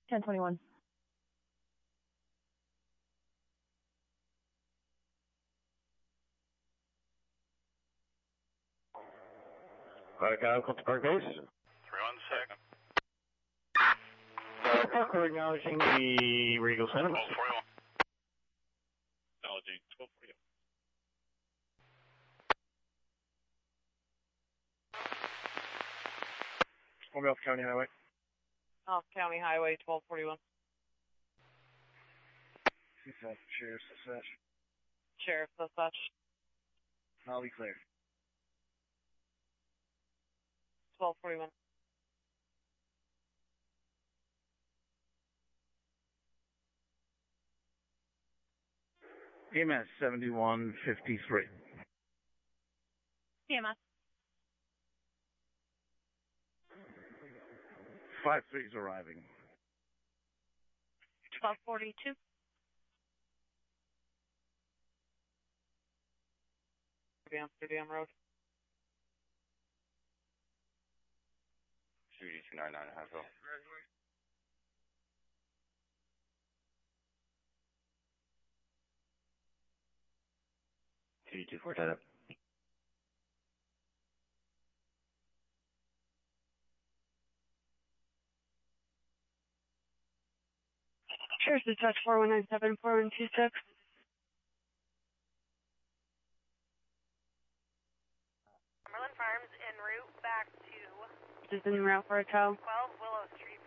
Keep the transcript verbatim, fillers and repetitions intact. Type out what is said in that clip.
ten twenty-one. Park out, Colton Park Base. three one six. Park, we're acknowledging the Regal Center. twelve forty-one. Acknowledging twelve forty-one. Off County Highway. Off County Highway, twelve forty-one. Sheriff's Dispatch. Sheriff, Dispatch. I'll be clear. twelve forty-one. E M S seventy-one fifty-three. C M S. Five three is arriving. twelve forty-two. Amsterdam Road. two D two nine nine Hassel. two D two four ten up. Sheriff's Dispatch four one nine seven four one two six. Cumberland Farms en route back to This is en route for a tow. twelve Willow Street.